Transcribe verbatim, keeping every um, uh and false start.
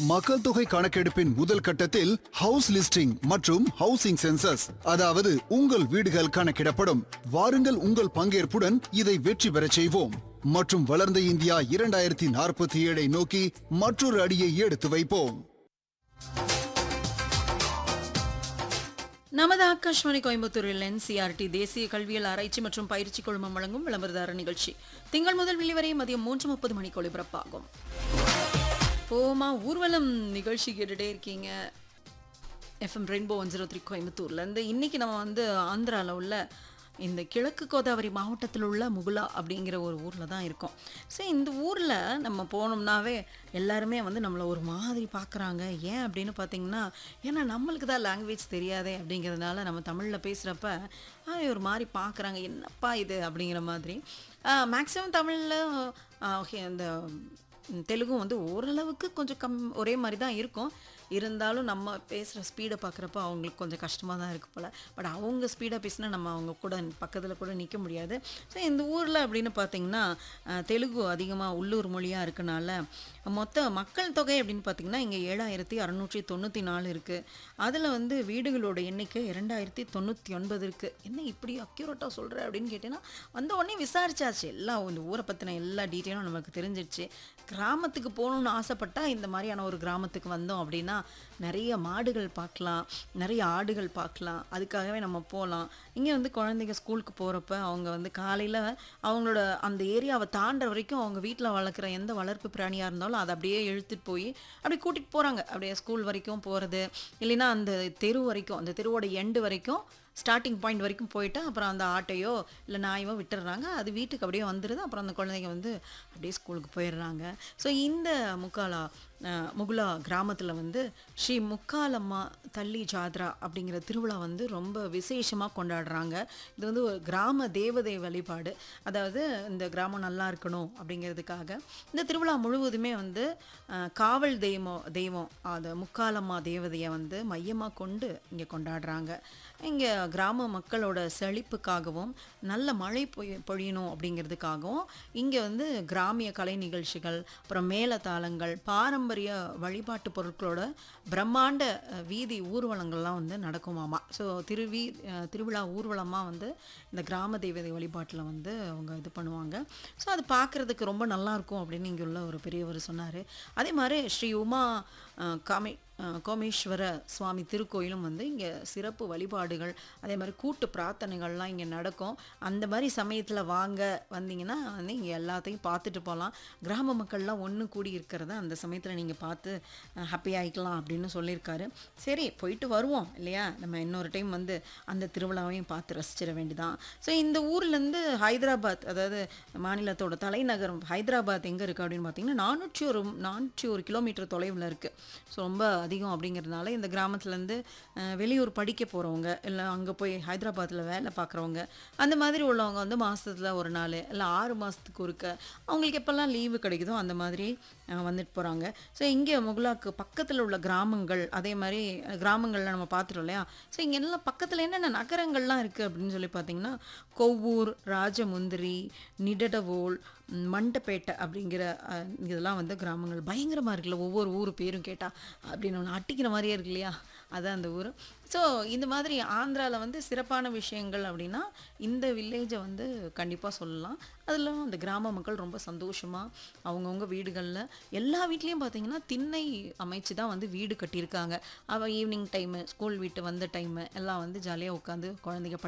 மக்கள் தொகை கணக்கெடுப்பின் முதல் கட்டத்தில் ஹவுஸ் லிஸ்டிங் மற்றும் ஹவுசிங் சென்சஸ், அதாவது உங்கள் வீடுகள் கணக்கிடப்படும். வாருங்கள், உங்கள் பங்கேற்புடன் இதை வெற்றி பெறச் செய்வோம் மற்றும் வளர்ந்த இந்தியா இரண்டாயிரத்தி நாற்பத்தி ஏழை நோக்கி மற்றொரு அடியை எடுத்து வைப்போம். நமது ஆகாஷ்வாணி கோயம்புத்தூரில் என்சிஆர்டி தேசிய கல்வியல் ஆராய்ச்சி மற்றும் பயிற்சி குழுமம் வழங்கும் விளம்பரதார நிகழ்ச்சி திங்கள் முதல் வெளிவரை மதியம் மூன்று முப்பது மணிக்கு ஒளிபரப்பாகும். போமா ஊர்வலம் நிகழ்ச்சி கேட்டுட்டே இருக்கீங்க. FM rainbow one zero three கோயம்புத்தூர்லேருந்து. இன்றைக்கி நம்ம வந்து ஆந்திராவில் உள்ள இந்த கிழக்கு கோதாவரி மாவட்டத்தில் உள்ள முகுலா அப்படிங்கிற ஒரு ஊரில் தான் இருக்கோம். ஸோ இந்த ஊரில் நம்ம போனோம்னாவே எல்லாருமே வந்து நம்மளை ஒரு மாதிரி பார்க்குறாங்க. ஏன் அப்படின்னு பார்த்தீங்கன்னா, ஏன்னா நம்மளுக்கு தான் லாங்குவேஜ் தெரியாதே அப்படிங்கிறதுனால நம்ம தமிழில் பேசுகிறப்ப ஒரு மாதிரி பார்க்குறாங்க, என்னப்பா இது அப்படிங்கிற மாதிரி. மேக்ஸிமம் தமிழில் ஓகே, அந்த தெலுங்கும் வந்து ஓரளவுக்கு கொஞ்சம் கம் ஒரே மாதிரி தான் இருக்கும். இருந்தாலும் நம்ம பேசுகிற ஸ்பீடை பார்க்குறப்ப அவங்களுக்கு கொஞ்சம் கஷ்டமாக தான் இருக்குது போல். பட் அவங்க ஸ்பீடாக பேசினா நம்ம அவங்க கூட பக்கத்தில் கூட நிற்க முடியாது. ஸோ இந்த ஊரில் அப்படின்னு பார்த்திங்கன்னா தெலுங்கு அதிகமாக உள்ளூர் மொழியாக இருக்கனால மொத்த மக்கள் தொகை அப்படின்னு பார்த்திங்கன்னா இங்கே ஏழாயிரத்தி அறநூற்றி தொண்ணூற்றி நாலு இருக்குது. அதில் வந்து வீடுகளோட எண்ணிக்கை இரண்டாயிரத்தி தொண்ணூற்றி ஒன்பது இருக்குது. என்ன இப்படி அக்யூரேட்டாக சொல்கிற அப்படின்னு கேட்டிங்கன்னா, வந்த உடனே விசாரிச்சாச்சு. எல்லாம் இந்த ஊரை பற்றின எல்லா டீட்டெயிலும் நமக்கு தெரிஞ்சிடுச்சு. கிராமத்துக்கு போகணுன்னு ஆசைப்பட்டால் இந்த மாதிரியான ஒரு கிராமத்துக்கு வந்தோம் அப்படின்னா நிறைய மாடுகள் பார்க்கலாம், நிறைய ஆடுகள் பார்க்கலாம். அதுக்காகவே நம்ம போகலாம். இங்கே வந்து குழந்தைங்க ஸ்கூலுக்கு போகிறப்ப அவங்க வந்து காலையில் அவங்களோட அந்த ஏரியாவை தாண்டுற வரைக்கும் அவங்க வீட்டில் வளர்க்குற எந்த வளர்ப்பு பிராணியாக இருந்தாலும் அதை அப்படியே இழுத்துட்டு போய் அப்படி கூட்டிகிட்டு போகிறாங்க. அப்படியே ஸ்கூல் வரைக்கும் போகிறது, இல்லைன்னா அந்த தெரு வரைக்கும், அந்த தெருவோட எண்டு வரைக்கும், ஸ்டார்டிங் பாயிண்ட் வரைக்கும் போயிட்டு அப்புறம் அந்த ஆட்டையோ இல்லை நாயோ விட்டுடுறாங்க. அது வீட்டுக்கு அப்படியே வந்துடுது. அப்புறம் அந்த குழந்தைங்க வந்து அப்படியே ஸ்கூலுக்கு போயிடுறாங்க. ஸோ இந்த முக்காலா முகுலா கிராமத்தில் வந்து ஸ்ரீ முக்காலம்மா தள்ளி ஜாத்ரா அப்படிங்கிற திருவிழா வந்து ரொம்ப விசேஷமாக கொண்டாடுறாங்க. இது வந்து ஒரு கிராம தேவதை வழிபாடு. அதாவது இந்த கிராமம் நல்லா இருக்கணும் அப்படிங்கிறதுக்காக இந்த திருவிழா முழுவதுமே வந்து காவல் தெய்வம் தெய்வம் அது முக்காலம்மா தேவதையை வந்து மையமாக கொண்டு இங்கே கொண்டாடுறாங்க. இங்கே கிராம மக்களோட செழிப்புக்காகவும் நல்ல மழை பொய் பொழியணும் அப்படிங்கிறதுக்காகவும் இங்கே வந்து கிராமிய கலை நிகழ்ச்சிகள், அப்புறம் மேளதாளங்கள், பாரம்பரிய வழிபாட்டு பொருட்களோட பிரம்மாண்ட வீதி ஊர்வலங்கள்லாம் வந்து நடக்குமாமா. ஸோ திருவி திருவிழா ஊர்வலமாக வந்து இந்த கிராம தேவதை வழிபாட்டில் வந்து அவங்க இது பண்ணுவாங்க. ஸோ அது பார்க்குறதுக்கு ரொம்ப நல்லாயிருக்கும் அப்படின்னு இங்கே உள்ள ஒரு பெரியவர் சொன்னார். அதே மாதிரி ஸ்ரீ உமா காமே கோமேஸ்வர சுவாமி திருக்கோயிலும் வந்து இங்கே சிறப்பு வழிபாடுகள், அதே மாதிரி கூட்டு பிரார்த்தனைகள்லாம் இங்கே நடக்கும். அந்த மாதிரி சமயத்தில் வாங்க வந்தீங்கன்னா வந்து இங்கே எல்லாத்தையும் பார்த்துட்டு போகலாம். கிராம மக்கள்லாம் ஒன்று கூடி இருக்கிறத அந்த சமயத்தில் நீங்கள் பார்த்து ஹாப்பி ஆகிக்கலாம் அப்படின்னு சொல்லியிருக்காரு. சரி, போயிட்டு வருவோம் இல்லையா, நம்ம இன்னொரு டைம் வந்து அந்த திருவிழாவையும் பார்த்து ரசிச்சிட வேண்டிதான். ஸோ இந்த ஊர்லேருந்து ஹைதராபாத், அதாவது மாநிலத்தோட தலைநகரம் ஹைதராபாத் எங்கே இருக்குது அப்படின்னு பார்த்தீங்கன்னா நானூற்றி ஒரு நானூற்றி ஒரு கிலோமீட்டர் தொலைவில் இருக்குது. ஸோ ரொம்ப அதிகம் அப்படிங்கிறதுனால இந்த கிராமத்துலேருந்து வெளியூர் படிக்க போகிறவங்க, இல்லை அங்கே போய் ஹைதராபாத்தில் வேலை பார்க்குறவங்க, அந்த மாதிரி உள்ளவங்க வந்து மாதத்தில் ஒரு நாள் இல்லை ஆறு மாதத்துக்கு ஒருக்க அவங்களுக்கு எப்போல்லாம் லீவு கிடைக்குதோ அந்த மாதிரி வந்துட்டு போகிறாங்க. ஸோ இங்கே முகுலாக்கு பக்கத்தில் உள்ள கிராமங்கள், அதே மாதிரி கிராமங்களில் நம்ம பார்த்துட்டோம் இல்லையா. ஸோ இங்கே எல்லாம் பக்கத்தில் என்னென்ன நகரங்கள்லாம் இருக்குது அப்படின்னு சொல்லி பார்த்தீங்கன்னா கொவ்வூர், ராஜமுந்திரி, நிடடவோல், மண்டப்பேட்டை அப்படிங்கிற இதெல்லாம் வந்து கிராமங்கள். பயங்கரமாக இருக்குல்ல, ஒவ்வொரு ஊர் பேரும் கேட்டால் அப்படின்னு ஒன்று அட்டிக்கிற மாதிரியே இருக்கு இல்லையா, அதுதான் அந்த ஊர். ஸோ இந்த மாதிரி ஆந்திராவில் வந்து சிறப்பான விஷயங்கள் அப்படின்னா இந்த வில்லேஜை வந்து கண்டிப்பாக சொல்லலாம். அதில் அந்த கிராம மக்கள் ரொம்ப சந்தோஷமாக அவங்கவுங்க வீடுகளில் எல்லா வீட்லேயும் பார்த்திங்கன்னா திண்ணை அமைச்சு தான் வந்து வீடு கட்டியிருக்காங்க. அவள் ஈவினிங் டைமு, ஸ்கூல் விட்டு வந்த டைமு எல்லாம் வந்து ஜாலியாக உட்காந்து குழந்தைங்க